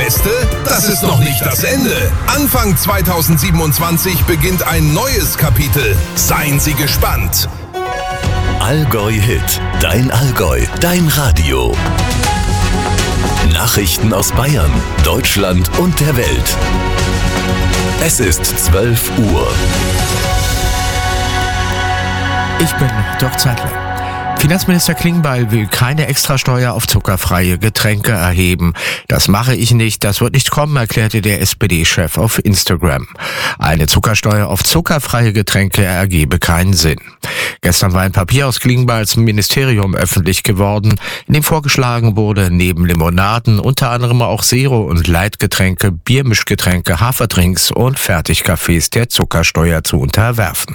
Beste? Das ist noch nicht das Ende. Anfang 2027 beginnt ein neues Kapitel. Seien Sie gespannt. Allgäu Hit. Dein Allgäu. Dein Radio. Nachrichten aus Bayern, Deutschland und der Welt. Es ist 12 Uhr. Ich bin Dirk Zeitler. Finanzminister Klingbeil will keine Extrasteuer auf zuckerfreie Getränke erheben. Das mache ich nicht, das wird nicht kommen, erklärte der SPD-Chef auf Instagram. Eine Zuckersteuer auf zuckerfreie Getränke ergebe keinen Sinn. Gestern war ein Papier aus Klingbeils Ministerium öffentlich geworden, in dem vorgeschlagen wurde, neben Limonaden unter anderem auch Zero- und Leitgetränke, Biermischgetränke, Haferdrinks und Fertigcafés der Zuckersteuer zu unterwerfen.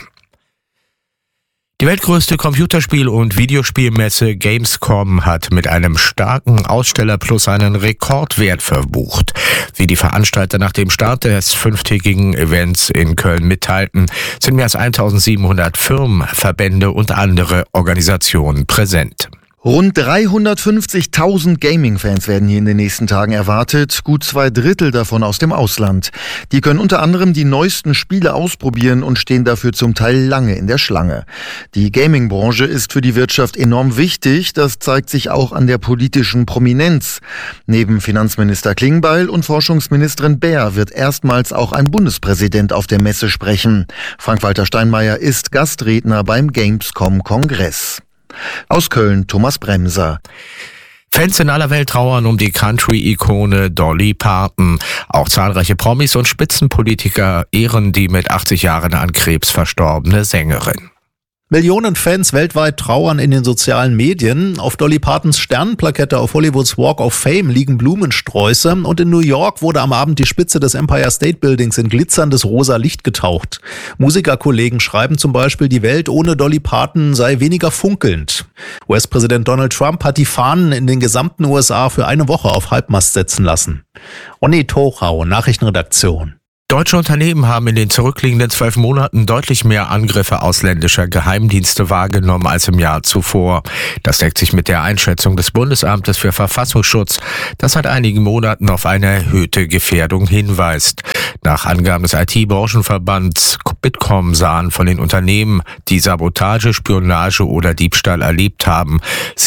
Die weltgrößte Computerspiel- und Videospielmesse Gamescom hat mit einem starken Ausstellerplus einen Rekordwert verbucht. Wie die Veranstalter nach dem Start des 5-tägigen Events in Köln mitteilten, sind mehr als 1700 Firmen, Verbände und andere Organisationen präsent. Rund 350.000 Gaming-Fans werden hier in den nächsten Tagen erwartet, gut 2/3 davon aus dem Ausland. Die können unter anderem die neuesten Spiele ausprobieren und stehen dafür zum Teil lange in der Schlange. Die Gaming-Branche ist für die Wirtschaft enorm wichtig, das zeigt sich auch an der politischen Prominenz. Neben Finanzminister Klingbeil und Forschungsministerin Baer wird erstmals auch ein Bundespräsident auf der Messe sprechen. Frank-Walter Steinmeier ist Gastredner beim Gamescom-Kongress. Aus Köln Thomas Bremser. Fans in aller Welt trauern um die Country-Ikone Dolly Parton. Auch zahlreiche Promis und Spitzenpolitiker ehren die mit 80 Jahren an Krebs verstorbene Sängerin. Millionen Fans weltweit trauern in den sozialen Medien. Auf Dolly Partons Sternenplakette auf Hollywoods Walk of Fame liegen Blumensträuße und in New York wurde am Abend die Spitze des Empire State Buildings in glitzerndes rosa Licht getaucht. Musikerkollegen schreiben zum Beispiel, die Welt ohne Dolly Parton sei weniger funkelnd. US-Präsident Donald Trump hat die Fahnen in den gesamten USA für eine Woche auf Halbmast setzen lassen. Onni Tochau, Nachrichtenredaktion. Deutsche Unternehmen haben in den zurückliegenden 12 Monaten deutlich mehr Angriffe ausländischer Geheimdienste wahrgenommen als im Jahr zuvor. Das deckt sich mit der Einschätzung des Bundesamtes für Verfassungsschutz, das seit einigen Monaten auf eine erhöhte Gefährdung hinweist. Nach Angaben des IT-Branchenverbands Bitkom sahen von den Unternehmen, die Sabotage, Spionage oder Diebstahl erlebt haben,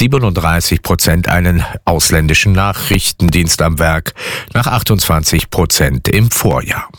37% einen ausländischen Nachrichtendienst am Werk, nach 28% im Vorjahr.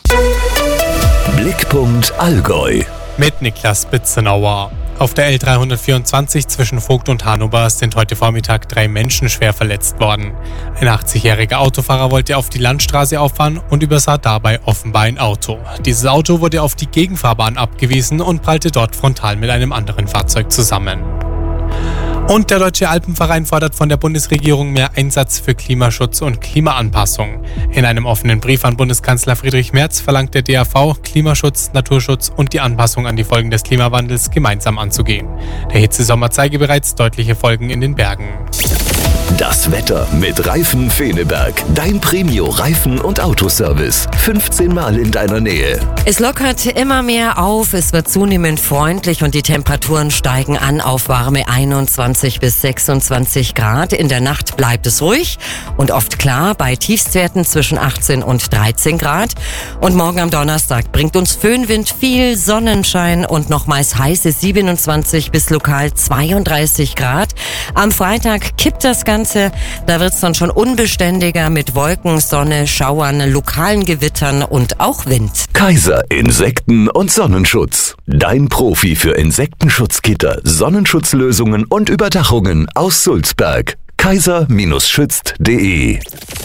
Blickpunkt Allgäu. Mit Niklas Bitzenauer. Auf der L324 zwischen Vogt und Hannover sind heute Vormittag 3 Menschen schwer verletzt worden. Ein 80-jähriger Autofahrer wollte auf die Landstraße auffahren und übersah dabei offenbar ein Auto. Dieses Auto wurde auf die Gegenfahrbahn abgewiesen und prallte dort frontal mit einem anderen Fahrzeug zusammen. Und der Deutsche Alpenverein fordert von der Bundesregierung mehr Einsatz für Klimaschutz und Klimaanpassung. In einem offenen Brief an Bundeskanzler Friedrich Merz verlangt der DAV, Klimaschutz, Naturschutz und die Anpassung an die Folgen des Klimawandels gemeinsam anzugehen. Der Hitzesommer zeige bereits deutliche Folgen in den Bergen. Das Wetter mit Reifen Feneberg. Dein Premio-Reifen- und Autoservice. 15 Mal in deiner Nähe. Es lockert immer mehr auf, es wird zunehmend freundlich und die Temperaturen steigen an auf warme 21 bis 26 Grad. In der Nacht bleibt es ruhig und oft klar bei Tiefstwerten zwischen 18 und 13 Grad. Und morgen am Donnerstag bringt uns Föhnwind, viel Sonnenschein und nochmals heiße 27 bis lokal 32 Grad. Am Freitag kippt das Ganze. Da wird es dann schon unbeständiger mit Wolken, Sonne, Schauern, lokalen Gewittern und auch Wind. Kaiser Insekten- und Sonnenschutz. Dein Profi für Insektenschutzgitter, Sonnenschutzlösungen und Überdachungen aus Sulzberg. kaiser-schützt.de.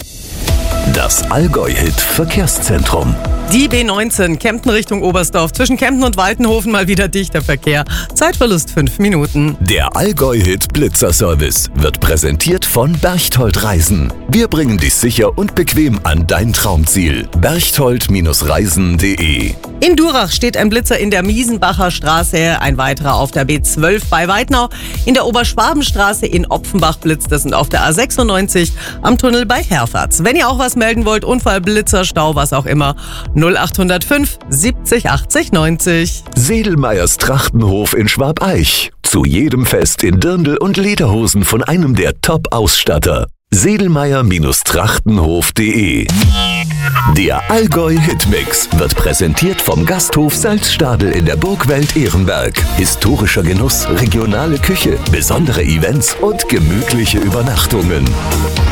Das Allgäu-Hit-Verkehrszentrum. Die B19 Kempten Richtung Oberstdorf. Zwischen Kempten und Waltenhofen mal wieder dichter Verkehr. Zeitverlust 5 Minuten. Der Allgäu-Hit-Blitzer-Service wird präsentiert von Berchtold Reisen. Wir bringen dich sicher und bequem an dein Traumziel. berchtold-reisen.de. In Durach steht ein Blitzer in der Miesenbacher Straße, ein weiterer auf der B12 bei Weidnau. In der Oberschwabenstraße in Opfenbach blitzt es und auf der A96 am Tunnel bei Herfahrt. Wenn ihr auch was melden wollt, Unfall, Blitzer, Stau, was auch immer, 0805 70 80 90. Sedelmeyers Trachtenhof in Schwabeich. Zu jedem Fest in Dirndl und Lederhosen von einem der Top-Ausstatter. sedelmeier-trachtenhof.de. Der Allgäu Hitmix wird präsentiert vom Gasthof Salzstadel in der Burgwelt Ehrenberg. Historischer Genuss, regionale Küche, besondere Events und gemütliche Übernachtungen.